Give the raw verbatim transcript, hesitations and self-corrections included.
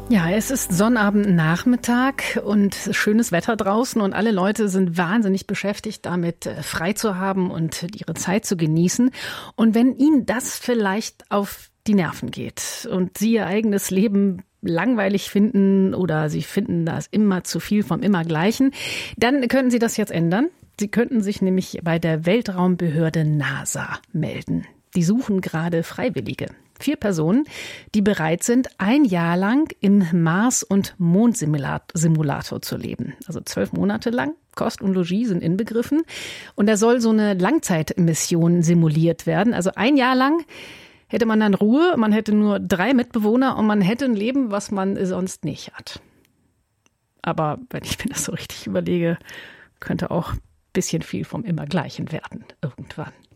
Ja, es ist Sonnabendnachmittag und schönes Wetter draußen und alle Leute sind wahnsinnig beschäftigt damit, frei zu haben und ihre Zeit zu genießen. Und wenn Ihnen das vielleicht auf die Nerven geht und Sie Ihr eigenes Leben langweilig finden oder Sie finden das immer zu viel vom Immergleichen, dann können Sie das jetzt ändern. Sie könnten sich nämlich bei der Weltraumbehörde NASA melden. Die suchen gerade Freiwillige. Vier Personen, die bereit sind, ein Jahr lang im Mars- und Mondsimulator zu leben. Also zwölf Monate lang. Kost und Logis sind inbegriffen. Und da soll so eine Langzeitmission simuliert werden. Also ein Jahr lang hätte man dann Ruhe, man hätte nur drei Mitbewohner und man hätte ein Leben, was man sonst nicht hat. Aber wenn ich mir das so richtig überlege, könnte auch ein bisschen viel vom Immergleichen werden irgendwann.